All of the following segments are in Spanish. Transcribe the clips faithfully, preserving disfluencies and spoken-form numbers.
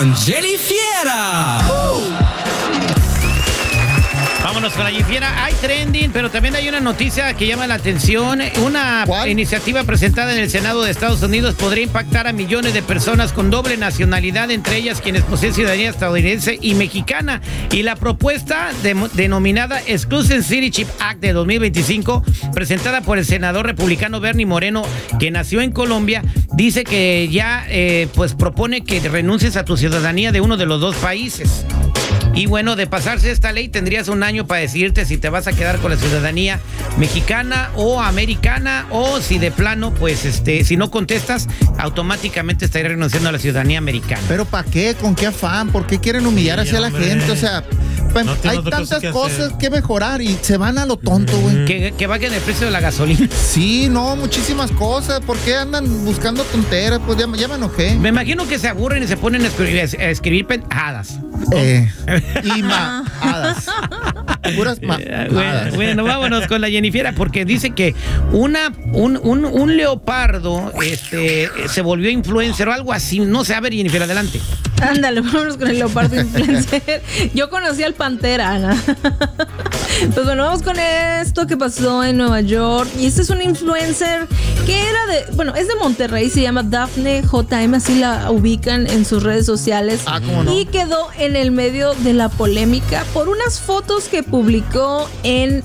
con Jenny Fiera. Uh. Vámonos con la Jennifiera. Hay trending, pero también hay una noticia que llama la atención. Una ¿Cuál? iniciativa presentada en el Senado de Estados Unidos podría impactar a millones de personas con doble nacionalidad, entre ellas quienes poseen ciudadanía estadounidense y mexicana. Y la propuesta de, denominada Exclusive Citizenship Act de dos mil veinticinco, presentada por el senador republicano Bernie Moreno, que nació en Colombia, dice que ya eh, pues propone que renuncies a tu ciudadanía de uno de los dos países. Y bueno, de pasarse esta ley tendrías un año para decidirte si te vas a quedar con la ciudadanía mexicana o americana, o si de plano, pues este, si no contestas, automáticamente estarías renunciando a la ciudadanía americana. ¿Pero para qué? ¿Con qué afán? ¿Por qué quieren humillar sí, así hombre. a la gente? O sea, no hay tantas que cosas que mejorar y se van a lo tonto, güey. Mm. Que, que bajen el precio de la gasolina. Sí, no, muchísimas cosas. ¿Por qué andan buscando tonteras? Pues ya, ya me enojé. Me imagino que se aburren y se ponen a escribir, a escribir pendejadas. Eh, y majadas. Puras majadas. Bueno, bueno, vámonos con la Jennifiera, porque dice que una un, un, un leopardo este, se volvió influencer o algo así. No sé, a ver, Jennifiera, adelante. Ándale, vámonos con el leopardo influencer. Yo conocí al pantera, Ana. Pues bueno, vamos con esto que pasó en Nueva York. Y este es un influencer que era de, bueno, es de Monterrey, se llama Daphne J M, así la ubican en sus redes sociales. Ah, ¿cómo no? Y quedó en el medio de la polémica por unas fotos que publicó en...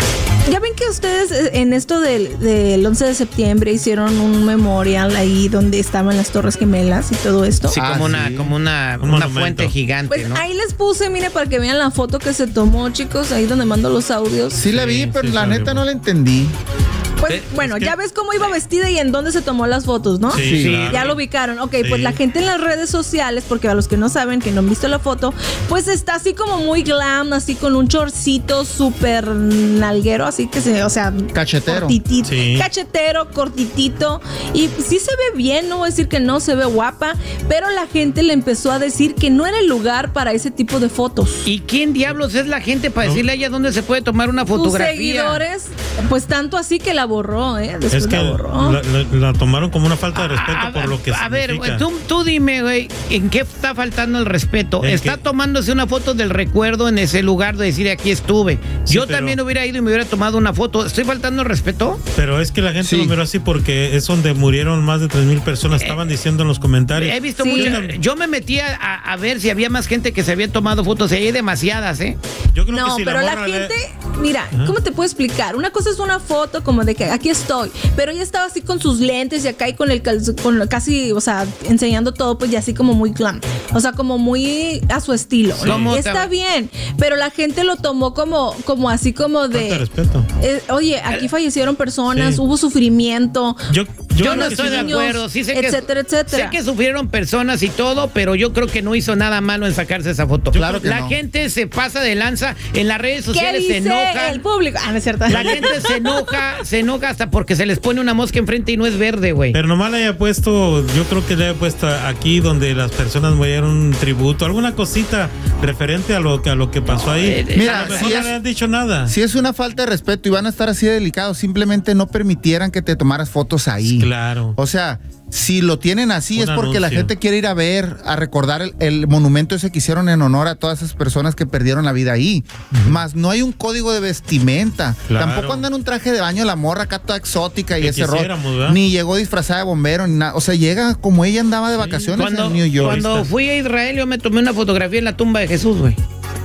Ya ven que ustedes en esto del, del once de septiembre hicieron un memorial ahí donde estaban las Torres Gemelas y todo esto. Sí, como ah, una, sí. como una, un una fuente gigante, pues, ¿no? Ahí les puse, mire, para que vean la foto que se tomó, chicos, ahí donde mando los audios. Sí la vi, pero sí, la neta no la entendí. Pues bueno, ya ves cómo iba vestida y en dónde se tomó las fotos, ¿no? Sí, sí. Ya lo ubicaron. Ok, sí. Pues la gente en las redes sociales, porque a los que no saben, que no han visto la foto, pues está así como muy glam, así con un chorcito súper nalguero, así que se, o sea, cachetero. Cortitito, sí. Cachetero, cortitito. Y sí se ve bien, no voy a decir que no se ve guapa, pero la gente le empezó a decir que no era el lugar para ese tipo de fotos. ¿Y quién diablos es la gente para no. decirle a ella dónde se puede tomar una fotografía? Sus seguidores, pues tanto así que la borró, ¿eh? Después es que la, borró. La, la, la tomaron como una falta de respeto a, por lo que a significa. ver, tú, tú dime, güey, ¿en qué está faltando el respeto? Está que... tomándose una foto del recuerdo en ese lugar de decir aquí estuve. Sí, Yo pero... también hubiera ido y me hubiera tomado una foto. ¿Estoy faltando el respeto? Pero es que la gente sí. lo miró así porque es donde murieron más de tres mil personas. Eh, Estaban diciendo en los comentarios. He visto sí. mucho. Yo me metía a, a ver si había más gente que se había tomado fotos. Y hay demasiadas, ¿eh? Yo creo no, que si pero la, la gente, le... mira, ¿ah? ¿Cómo te puedo explicar? Una cosa es una foto como de que aquí estoy, pero ella estaba así con sus lentes y acá y con el con casi, o sea, enseñando todo, pues y así como muy glam, o sea, como muy a su estilo. Sí. ¿No? Está bien, pero la gente lo tomó como, como así como de, falta de respeto. Eh, oye, aquí fallecieron personas, sí. hubo sufrimiento. Yo, yo, yo no estoy de acuerdo, sí sé etcétera, que, etcétera. sé que sufrieron personas y todo, pero yo creo que no hizo nada malo en sacarse esa foto. Claro que la no. gente se pasa de lanza en las redes sociales, ¿Qué dice se enoja. El público, ah, no es cierto. La gente se enoja, se enoja hasta porque se les pone una mosca enfrente y no es verde, güey. Pero nomás le haya puesto, yo creo que le haya puesto aquí donde las personas murieron un tributo, alguna cosita referente a lo que a lo que pasó ahí. Mira, si no le han dicho nada. Si es una falta de respeto y van a estar así de delicados, simplemente no permitieran que te tomaras fotos ahí. Claro. O sea, si lo tienen así un es porque anuncio. La gente quiere ir a ver, a recordar el, el monumento ese que hicieron en honor a todas esas personas que perdieron la vida ahí. Uh-huh. Más no hay un código de vestimenta. Claro. Tampoco anda en un traje de baño la morra acá toda exótica y que ese rol. Ni llegó disfrazada de bombero, ni nada. O sea, llega como ella andaba de vacaciones sí. cuando, en New York. Cuando fui a Israel yo me tomé una fotografía en la tumba de Jesús, güey.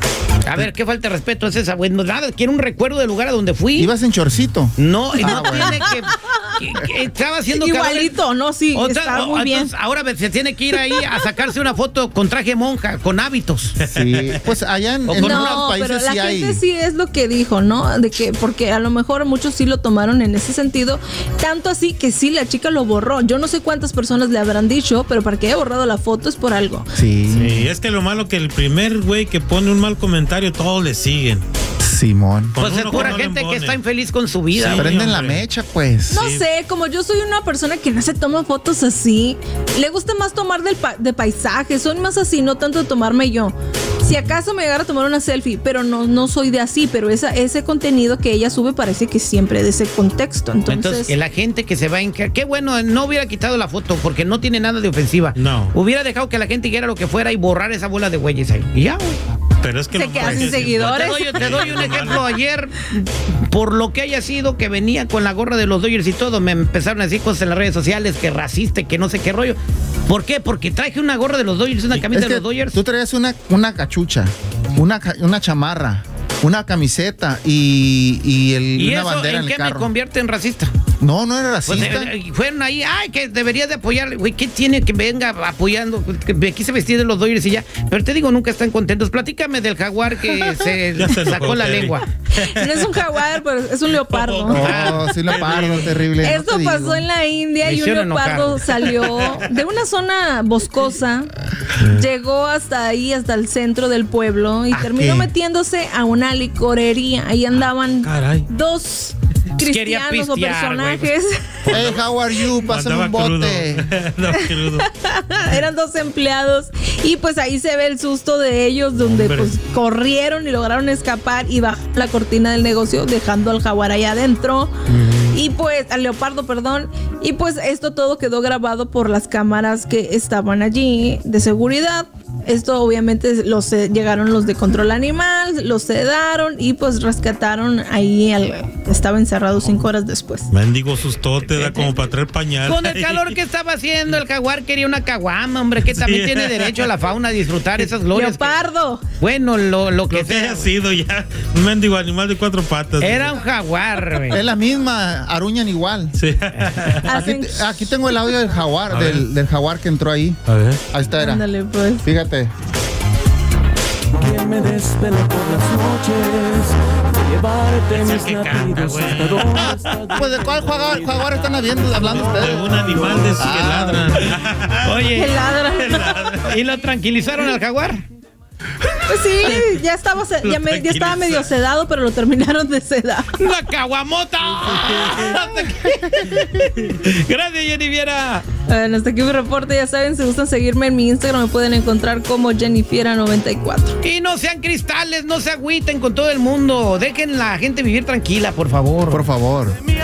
A ver, qué falta de respeto es esa, güey. No, nada, quiero un recuerdo del lugar a donde fui. ¿Ibas en chorcito? No, y no ah, bueno. tiene que, que, que... Estaba haciendo... Igualito, calor. No, sí, otra, está muy o, bien. Entonces, ahora se tiene que ir ahí a sacarse una foto con traje monja, con hábitos. Sí, pues allá en, en no, unos países pero la sí gente hay... sí es lo que dijo, ¿no? De que, porque a lo mejor muchos sí lo tomaron en ese sentido, tanto así que sí, la chica lo borró. Yo no sé cuántas personas le habrán dicho, pero para que haya borrado la foto es por algo. Sí. Sí, es que lo malo que el primer güey que pone un mal comentario, todos le siguen. Simón. Pues es pura gente que está infeliz con su vida. Sí, prenden la mecha, pues. No sí. sé, como yo soy una persona que no se toma fotos así, le gusta más tomar del pa- de paisajes, son más así, no tanto tomarme yo. Si acaso me llegara a tomar una selfie, pero no, no soy de así, pero esa, ese contenido que ella sube parece que siempre de ese contexto. Entonces, Entonces la gente que se va en... Qué bueno, no hubiera quitado la foto porque no tiene nada de ofensiva. No. Hubiera dejado que la gente hiciera lo que fuera y borrar esa bola de güeyes ahí. Y ya, güey. Pero es que se quedan sin seguidores. Te doy, te doy un ejemplo. Ayer, por lo que haya sido, que venía con la gorra de los Dodgers y todo, me empezaron a decir cosas en las redes sociales, que racista, que no sé qué rollo. ¿Por qué? Porque traje una gorra de los Dodgers, una camisa es de los Dodgers. Tú traías una, una cachucha, una, una chamarra, una camiseta y, y, el, ¿Y una eso bandera en en qué el carro. me convierte en racista? No, no era racista. Pues, eh, fueron ahí, ay, que deberías de apoyar, güey, ¿qué tiene que venga apoyando? Que me quise vestir de los Dodgers y ya. Pero te digo, nunca están contentos. Platícame del jaguar que se, se sacó la lengua. No es un jaguar, pero es un leopardo. No, sí, leopardo, terrible. Esto no pasó en la India y un leopardo salió de una zona boscosa, llegó hasta ahí, hasta el centro del pueblo y terminó qué? metiéndose a una licorería. Ahí andaban Caray. dos cristianos o pistear, personajes. Hey, how are you? Pásame un bote. Andaba crudo. Eran dos empleados y pues ahí se ve el susto de ellos donde Hombre. pues corrieron y lograron escapar y bajar la cortina del negocio dejando al jaguar allá adentro mm. y pues al leopardo, perdón, y pues esto todo quedó grabado por las cámaras que estaban allí de seguridad. Esto obviamente los eh, llegaron los de control animal, los sedaron y pues rescataron ahí al estaba encerrado cinco horas después. Mendigo sustote, da como para traer pañal. Con el calor que estaba haciendo, el jaguar quería una caguama, hombre, que también Sí. tiene derecho a la fauna a disfrutar esas glorias. Leopardo. Que, bueno, lo, lo que Lo que sea. haya sido ya un mendigo animal de cuatro patas. Era un jaguar, güey. Es la misma, aruñan igual. Sí. Aquí, Hacen- te- aquí tengo el audio del jaguar, A ver. del, del jaguar que entró ahí. A ver. Ahí está, era. Ándale, pues. Fíjate. Que me desvela por las noches, llevarte Ese mis que canta, latidos güey. hasta donde está. Pues de cuál jaguar, jaguar están hablando, hablando De ustedes. un animal de esos que Ah. ladran. Que Oye, ladran. ¿y lo tranquilizaron al jaguar? Pues sí, ya estaba, se- ya, me- ya estaba medio sedado, pero lo terminaron de sedar. ¡La caguamota! Gracias, Jennifiera. Bueno, hasta aquí mi reporte. Ya saben, si gustan seguirme en mi Instagram, me pueden encontrar como Jennifiera noventa y cuatro. Y no sean cristales, no se agüiten con todo el mundo. Dejen la gente vivir tranquila, por favor. Por favor.